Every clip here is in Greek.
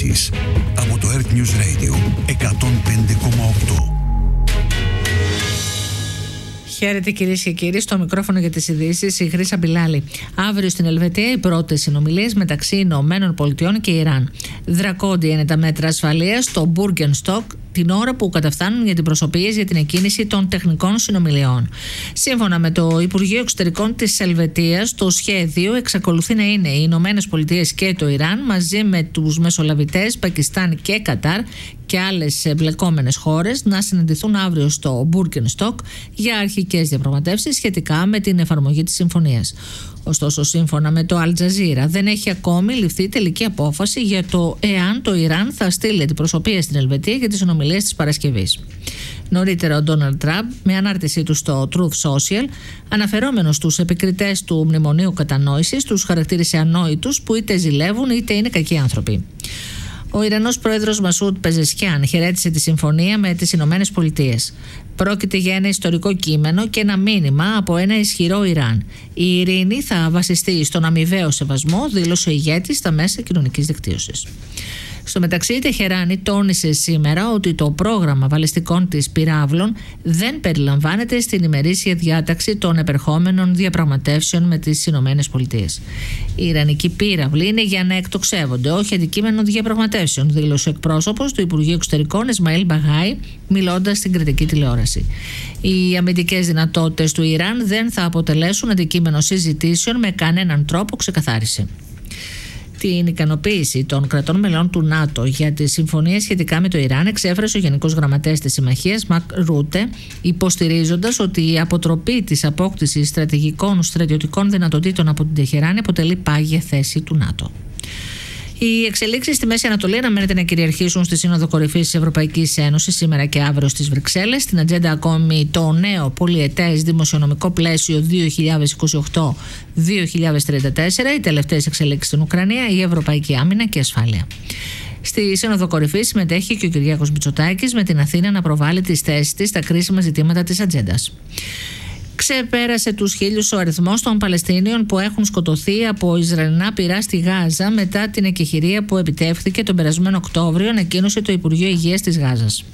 ειδήσεις από το Earth News Radio 105,8. Χαίρετε κυρίες και κύριοι, στο μικρόφωνο για τις ειδήσεις η Χρύσα Μπιλάλη. Αύριο στην Ελβετία οι πρώτες συνομιλίες μεταξύ Ηνωμένων Πολιτειών και Ιράν. Δρακόντια είναι τα μέτρα ασφαλείας στο Μπουργκενστοκ την ώρα που καταφθάνουν για την προσωπίες για την εκκίνηση των τεχνικών συνομιλιών. Σύμφωνα με το Υπουργείο Εξωτερικών της Ελβετίας, το σχέδιο εξακολουθεί να είναι οι Ηνωμένες Πολιτείες και το Ιράν μαζί με τους μεσολαβητές Πακιστάν και Κατάρ και άλλες εμπλεκόμενες χώρες να συναντηθούν αύριο στο Μπουργκενστοκ για αρχικές διαπραγματεύσεις σχετικά με την εφαρμογή της συμφωνίας. Ωστόσο, σύμφωνα με το Al Jazeera, δεν έχει ακόμη ληφθεί τελική απόφαση για το εάν το Ιράν θα στείλει αντιπροσωπεία στην Ελβετία για τις συνομιλίες της Παρασκευής. Νωρίτερα, ο Ντόναλντ Τραμπ, με ανάρτησή του στο Truth Social, αναφερόμενος στους επικριτές του Μνημονίου Κατανόησης, τους χαρακτήρισε ανόητους που είτε ζηλεύουν είτε είναι κακοί άνθρωποι. Ο Ιρανός πρόεδρος Μασούντ Πεζεσχιάν χαιρέτησε τη συμφωνία με τις Ηνωμένες Πολιτείες. Πρόκειται για ένα ιστορικό κείμενο και ένα μήνυμα από ένα ισχυρό Ιράν. Η ειρήνη θα βασιστεί στον αμοιβαίο σεβασμό, δήλωσε ο ηγέτης στα μέσα κοινωνικής δικτύωσης. Στο μεταξύ, η Τεχεράνη τόνισε σήμερα ότι το πρόγραμμα βαλιστικών της πυράβλων δεν περιλαμβάνεται στην ημερήσια διάταξη των επερχόμενων διαπραγματεύσεων με τις Ηνωμένες Πολιτείες. Οι Ιρανικοί πύραυλοι είναι για να εκτοξεύονται, όχι αντικείμενο διαπραγματεύσεων, δήλωσε ο εκπρόσωπος του Υπουργείου Εξωτερικών Ισμαήλ Μπαγάη, μιλώντας στην κριτική τηλεόραση. Οι αμυντικές δυνατότητες του Ιράν δεν θα αποτελέσουν αντικείμενο συζητήσεων με κανέναν τρόπο, ξεκαθάρισε. Την ικανοποίηση των κρατών μελών του ΝΑΤΟ για τη συμφωνία σχετικά με το Ιράν εξέφρασε ο Γενικός Γραμματέας της Συμμαχίας, Μακ Ρούτε, υποστηρίζοντας ότι η αποτροπή της απόκτησης στρατηγικών στρατιωτικών δυνατοτήτων από την Τεχεράνη αποτελεί πάγια θέση του ΝΑΤΟ. Οι εξελίξεις στη Μέση Ανατολή αναμένεται να κυριαρχήσουν στη Σύνοδο Κορυφής της Ευρωπαϊκής Ένωσης σήμερα και αύριο στις Βρυξέλλες. Στην ατζέντα ακόμη το νέο πολυετές δημοσιονομικό πλαίσιο 2028-2034, οι τελευταίες εξελίξεις στην Ουκρανία, η ευρωπαϊκή άμυνα και ασφάλεια. Στη Σύνοδο Κορυφής συμμετέχει και ο Κυριάκος Μητσοτάκης με την Αθήνα να προβάλλει τις θέσεις της στα κρίσιμα ζητήματα της ατζέντας. Ξεπέρασε τους 1.000 ο αριθμός των Παλαιστίνιων που έχουν σκοτωθεί από Ισραηλινά πυρά στη Γάζα μετά την εκεχηρία που επιτεύχθηκε τον περασμένο Οκτώβριο, ανακοίνωσε το Υπουργείο Υγείας της Γάζας.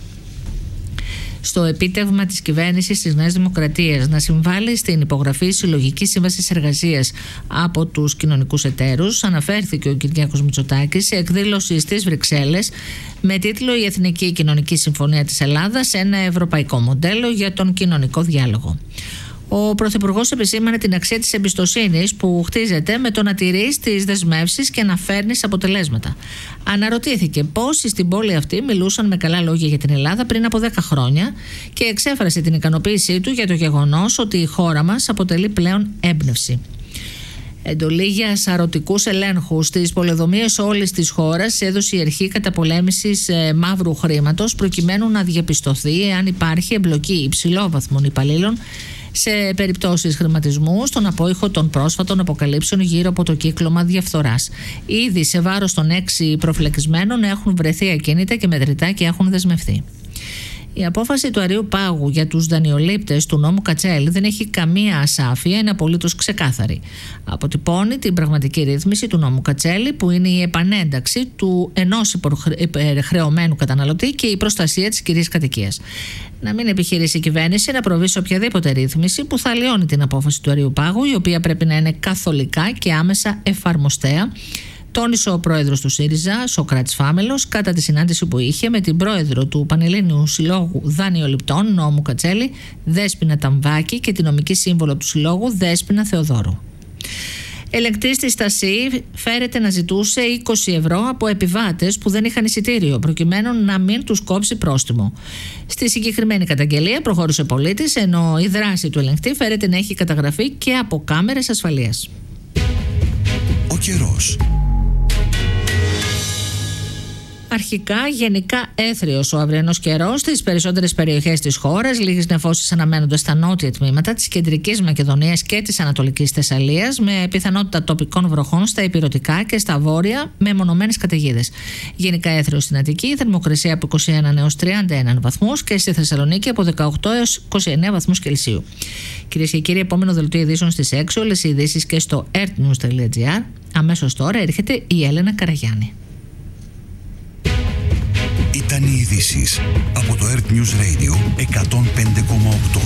Στο επίτευγμα της κυβέρνησης της Νέας Δημοκρατίας να συμβάλλει στην υπογραφή συλλογικής σύμβασης εργασίας από τους κοινωνικούς εταίρους, αναφέρθηκε ο Κυριάκος Μητσοτάκης σε εκδήλωση στις Βρυξέλλες με τίτλο «Η Εθνική Κοινωνική Συμφωνία της Ελλάδας, ένα ευρωπαϊκό μοντέλο για τον κοινωνικό διάλογο». Ο Πρωθυπουργός επισήμανε την αξία της εμπιστοσύνης που χτίζεται με το να τηρείς τις δεσμεύσεις και να φέρνεις αποτελέσματα. Αναρωτήθηκε πόσοι στην πόλη αυτή μιλούσαν με καλά λόγια για την Ελλάδα πριν από 10 χρόνια και εξέφρασε την ικανοποίησή του για το γεγονός ότι η χώρα μας αποτελεί πλέον έμπνευση. Εντολή για σαρωτικούς ελέγχους στις πολεοδομίες όλης της χώρας έδωσε η Αρχή Καταπολέμησης Μαύρου Χρήματος προκειμένου να διαπιστωθεί εάν υπάρχει εμπλοκή υψηλόβαθμων υπαλλήλων σε περιπτώσεις χρηματισμού στον απόϊχο των πρόσφατων αποκαλύψεων γύρω από το κύκλωμα διαφθοράς. Ήδη σε βάρος των 6 προφυλακισμένων έχουν βρεθεί ακίνητα και μετρητά και έχουν δεσμευθεί. Η απόφαση του Αριού Πάγου για τους δανειολήπτες του νόμου Κατσέλη δεν έχει καμία ασάφεια, είναι απολύτως ξεκάθαρη. Αποτυπώνει την πραγματική ρύθμιση του νόμου Κατσέλη, που είναι η επανένταξη του ενός υπερχρεωμένου καταναλωτή και η προστασία της κυρίας κατοικίας. Να μην επιχειρήσει η κυβέρνηση να προβεί σε οποιαδήποτε ρύθμιση που θα αλλοιώνει την απόφαση του Αριού Πάγου, η οποία πρέπει να είναι καθολικά και άμεσα εφαρμοστέα, τόνισε ο πρόεδρος του ΣΥΡΙΖΑ, Σοκράτης Φάμελος, κατά τη συνάντηση που είχε με την πρόεδρο του Πανελλήνιου Συλλόγου Δανειοληπτών νόμου Κατσέλη, Δέσποινα Ταμβάκη, και την νομική σύμβολο του Συλλόγου, Δέσποινα Θεοδόρου. Ελεγκτής της Στασί φέρεται να ζητούσε 20 ευρώ από επιβάτες που δεν είχαν εισιτήριο, προκειμένου να μην τους κόψει πρόστιμο. Στη συγκεκριμένη καταγγελία προχώρησε ο πολίτης, ενώ η δράση του ελεγκτή φέρεται να έχει καταγραφεί και από κάμερες ασφαλείας. Ο καιρός. Αρχικά γενικά έθριος ο αυριανός καιρός στις περισσότερες περιοχές της χώρας. Λίγες νεφώσεις αναμένονται στα νότια τμήματα της κεντρικής Μακεδονίας και της ανατολικής Θεσσαλίας, με πιθανότητα τοπικών βροχών στα ηπειρωτικά και στα βόρεια, με μονομένες καταιγίδες. Γενικά έθριος στην Αττική, θερμοκρασία από 21 έως 31 βαθμούς και στη Θεσσαλονίκη από 18 έως 29 βαθμούς Κελσίου. Κυρίες και κύριοι, επόμενο δελτίο ειδήσεων στις 6. Όλες οι ειδήσεις και στο earthnews.gr. Αμέσως τώρα έρχεται η Έλενα Καραγιάννη. Κάνει ειδήσεις από το Earth News Radio 105,8.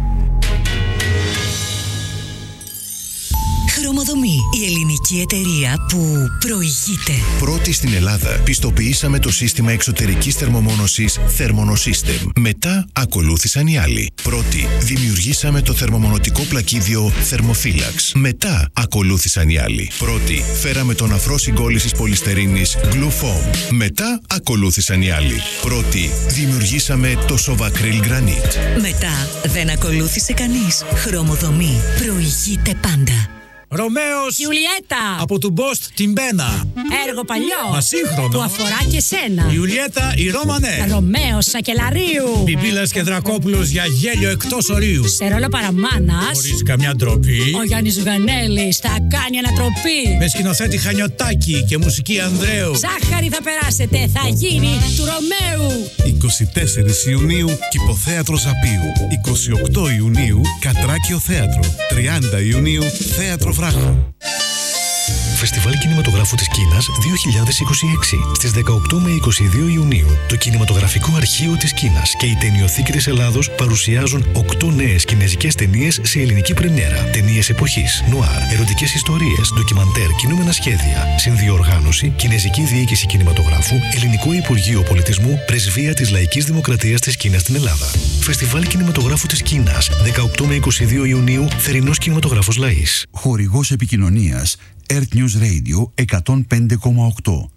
Χρωμοδομή, η ελληνική εταιρεία που προηγείται. Πρώτη στην Ελλάδα πιστοποιήσαμε το σύστημα εξωτερικής θερμομόνωσης Thermonosystem. Μετά ακολούθησαν οι άλλοι. Πρώτη δημιουργήσαμε το θερμομονωτικό πλακίδιο Thermophilax. Μετά ακολούθησαν οι άλλοι. Πρώτη φέραμε τον αφρό συγκόλλησης πολυστερίνης Glue Foam. Μετά ακολούθησαν οι άλλοι. Πρώτη δημιουργήσαμε το Sovacryl Granite. Μετά δεν ακολούθησε κανείς. Χρωμοδομή, προηγείται πάντα. Ρωμαίος Ιουλιέτα! από του Μπόστ την Μπένα. Έργο παλιό! Μα σύγχρονο. Που αφορά και σένα. Ιουλιέτα η Ρώμανε. Ρωμαίος Σακελαρίου. Πιπίλας και Δρακόπουλος για γέλιο εκτός ορίου. Σε ρόλο παραμάνας. Χωρίς καμιά ντροπή. Ο Γιάννης Ζουγανέλης θα κάνει ανατροπή. Με σκηνοθέτη Χανιωτάκη και μουσική Ανδρέου. Ζάχαρη θα περάσετε, θα γίνει του Ρωμαίου. 24 Ιουνίου Κηποθέατρο Ζαπίου. 28 Ιουνίου Κατράκιο Θέατρο. 30 Ιουνίου Θέατρο Βράχο. Φεστιβάλ Κινηματογράφου της Κίνας 2026. Στις 18 με 22 Ιουνίου, το Κινηματογραφικό Αρχείο της Κίνας και η Ταινιοθήκη της Ελλάδος παρουσιάζουν 8 νέες κινεζικές ταινίες σε ελληνική πρεμιέρα. Ταινίες εποχής, νουάρ, ερωτικές ιστορίες, ντοκιμαντέρ, κινούμενα σχέδια. Συνδιοργάνωση, Κινεζική Διοίκηση Κινηματογράφου, Ελληνικό Υπουργείο Πολιτισμού, Πρεσβεία της Λαϊκής Δημοκρατίας της Κίνας στην Ελλάδα. Φεστιβάλ Κινηματογράφου της Κίνας 18 με 22 Ιουνίου, Θερινός Κινηματογράφος Λαΐς. Χορηγός επικοινωνίας Earth News Radio 105,8.